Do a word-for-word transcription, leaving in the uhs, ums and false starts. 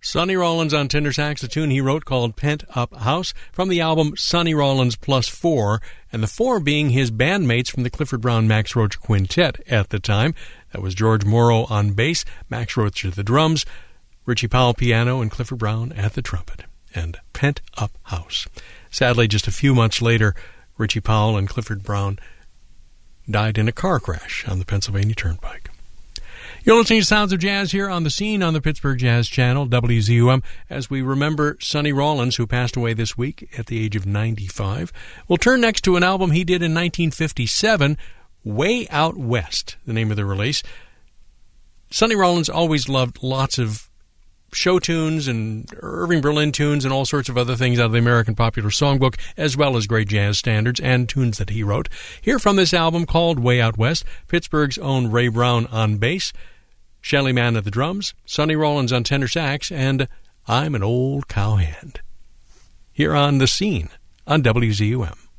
Sonny Rollins on tenor sax, a tune he wrote called Pent Up House from the album Sonny Rollins Plus Four, and the four being his bandmates from the Clifford Brown Max Roach Quintet at the time. That was George Morrow on bass, Max Roach at the drums, Richie Powell piano, and Clifford Brown at the trumpet. And Pent Up House. Sadly, just a few months later, Richie Powell and Clifford Brown died in a car crash on the Pennsylvania Turnpike. You're listening to Sounds of Jazz here on The Scene on the Pittsburgh Jazz Channel, W Z U M, as we remember Sonny Rollins, who passed away this week at the age of ninety-five. We'll turn next to an album he did in nineteen fifty-seven, Way Out West, the name of the release. Sonny Rollins always loved lots of show tunes and Irving Berlin tunes and all sorts of other things out of the American Popular Songbook, as well as great jazz standards and tunes that he wrote. Here from this album called Way Out West, Pittsburgh's own Ray Brown on bass, Shelly Manne at the drums, Sonny Rollins on tenor sax, and I'm an Old Cowhand. Here on The Scene on W Z U M.